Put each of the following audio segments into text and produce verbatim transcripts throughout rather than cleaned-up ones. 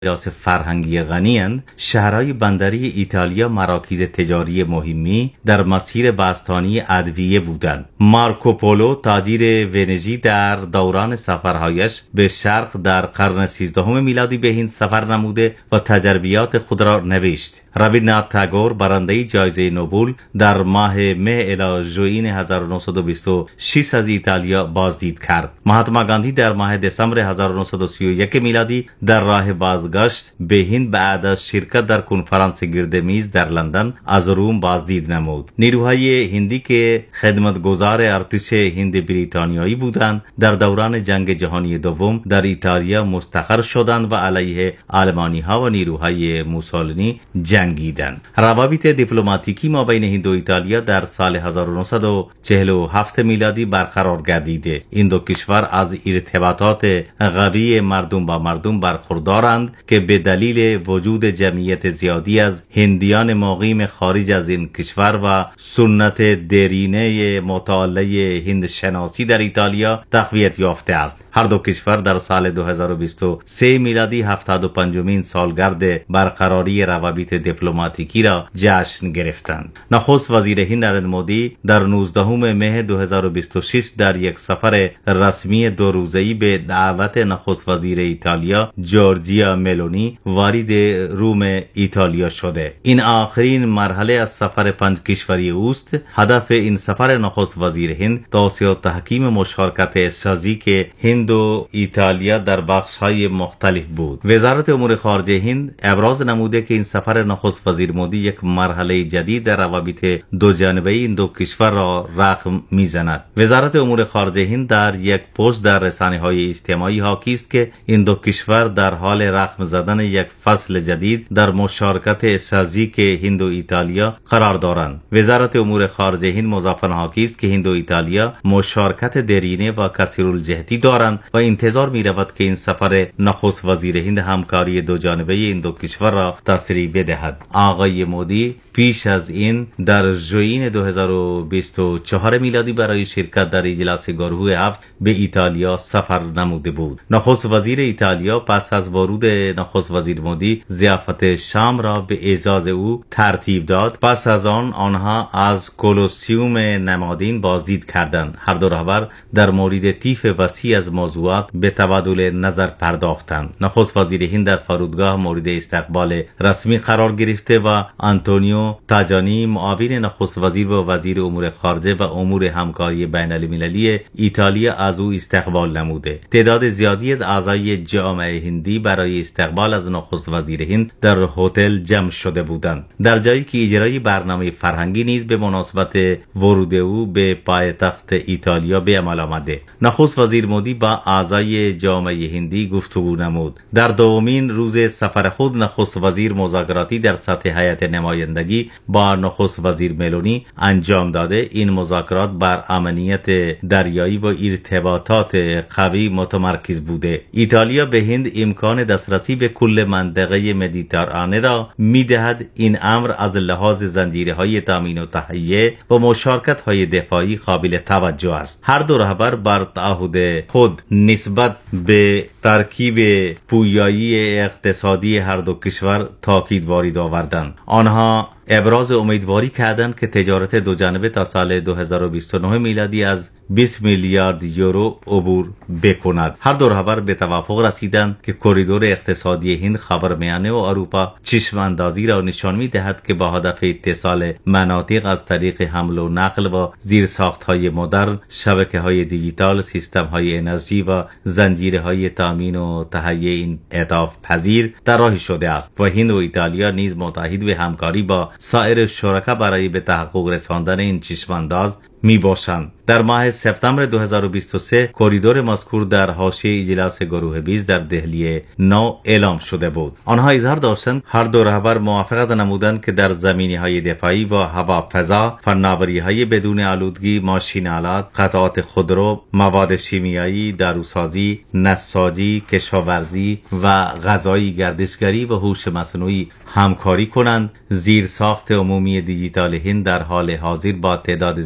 میراث فرهنگی غنی‌اند، شهرهای بندری ایتالیا مراکز تجاری مهمی در مسیر بستانی ادویه بودند. مارکوپولو تاجر ونیزی در دوران سفرهایش به شرق در قرن سیزدهم میلادی به هند سفر نموده و تجربیات خود را نوشت. رابیندرانات تاگور برنده جایزه نوبل در ماه مه الی ژوئین هزار و نهصد و بیست و شش از ایتالیا بازدید کرد. مهاتما گاندی در ماه دسامبر هزار و نهصد و سی و یک میلادی در راه بازگشت به هند بعد از شرکت در کنفرانس گردمیز در لندن از روم بازدید نمود. نیروهای هندی که خدمتگزار ارتش هند بریتانیایی بودند در دوران جنگ جهانی دوم در ایتالیا مستقر شدند و علیه آلمانی ها و نیروهای موسولینی جنگیدند. روابط دیپلماتیکی ما بین هند و ایتالیا در سال هزار و نهصد و چهل و هفت میلادی برقرار گردیده. این دو کشور از ارتباطات قوی مردم با مردم برخوردارند که به دلیل وجود جمعیت زیادی از هندیان مقیم خارج از این کشور و سنت دیرینه مطالعه هند شناسی در ایتالیا تقویت یافته است. هر دو کشور در سال دو هزار و بیست و سه میلادی هفتاد و پنجمین سالگرد برقراری روابط دیپلماتیکی را جشن گرفتند. نخست وزیر هند نریندر مودی در نوزدهم مه دو هزار و بیست و شش در یک سفر رسمی دو روزه‌ای به دعوت نخست وزیر ایتالیا جورجیا ملونی وارد روم ایتالیا شده. این آخرین مرحله از سفر پنج کشوری اوست. هدف این سفر نخست وزیر هند توسعه و تحکیم مشارکت استراتژیک هند و ایتالیا در بخش‌های مختلف بود. وزارت امور خارجه هند ابراز نموده که این سفر نخست وزیر مودی یک مرحله جدید در روابط دو جانبه این دو کشور را رقم میزند. وزارت امور خارجه هند در یک پست در رسانه‌های اجتماعی حاکی است که این دو کشور در حال رقم زدن یک فصل جدید در مشارکت استراتژیک هند و ایتالیا قرار دارند. وزارت امور خارجه هند مضافاً حاکی است که هند و ایتالیا مشارکت دیرینه و کثیرالجهتی دارند و انتظار می رود که این سفر نخست وزیر هند همکاری دو جانبه این دو کشور را تسریع بدهد. آقای مودی پیش از این در ژوئین دو هزار و بیست و چهار میلادی برای شرکت در اجلاس گروه هفت به ایتالیا سفر نموده بود. نخست وزیر ایتالیا پس از ورود نخست وزیر مودی ضیافت شام را به اعزاز او ترتیب داد. پس از آن آنها از کولوسیوم نمادین بازدید کردند. هر دو رهبر در مورد طیف وسیع از موضوعات به تبادل نظر پرداختند. نخست وزیر هند در فرودگاه مورد استقبال رسمی قرار گرفته و آنتونیو تاجانی معاون نخست وزیر و وزیر امور خارجه و امور همکاری بین المللی ایتالیا از او استقبال نموده. تعداد زیادی از اعضای جامعه هندی برای استقبال از نخست وزیر هند در هتل جمع شده بودند، در جایی که اجرای برنامه فرهنگی نیز به مناسبت ورود او به پایتخت ایتالیا به عمل آمده. نخست وزیر مودی با اعضای جامعه هندی گفتگو نمود. در دومین روز سفر خود نخست وزیر مذاکراتی در سطح هیئت نمایندگی با نخست وزیر ملونی انجام داده. این مذاکرات بر امنیت دریایی و ارتباطات قوی متمرکز بوده. ایتالیا به هند امکان دسترسی به کل منطقه مدیترانه را میدهد. این امر از لحاظ زنجیرهای تامین و تهیه و مشارکت های دفاعی قابل توجه است. هر دو رهبر بر تعهد خود نسبت به ترکیب پویایی اقتصادی هر دو کشور تاکید وارد آوردند. آنها ابراز امیدواری کردند که تجارت دو جانبه تا سال دو هزار و بیست و نه میلادی از بیست میلیارد یورو عبور بکند. هر دو رهبر به توافق رسیدند که کریدور اقتصادی هند خاورمیانه و اروپا چشم اندازی را نشان می‌دهد که با هدف اتصال مناطق از طریق حمل و نقل و زیرساخت‌های مدرن، شبکه‌های دیجیتال، سیستم‌های انرژی و زنجیرهای تامین و تهیه انعطاف پذیر در راه شده است و هند و ایتالیا نیز متحد به همکاری با سایر شرکا برای به تحقق رساندن این چشم انداز می باشند. در ماه سپتامبر دو هزار و بیست و سه کریدور مذکور در حاشیه اجلاس گروه بیست در دهلی نو اعلام شده بود. آنها اظهار داشتند هر دو رهبر موافقت نمودند که در زمینه‌های دفاعی و هوافضا، فناوری‌های بدون آلودگی، ماشین‌آلات، قطعات خودرو، مواد شیمیایی، داروسازی، نساجی، کشاورزی و غذایی، گردشگری و هوش مصنوعی همکاری کنند. زیرساخت عمومی دیجیتال هند در حال حاضر با تعداد زیادی از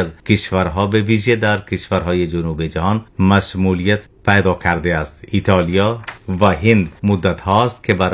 از کشورها به ویژه در کشورهای جنوب جهان مشمولیت پیدا کرده است. ایتالیا و هند مدت هاست که برای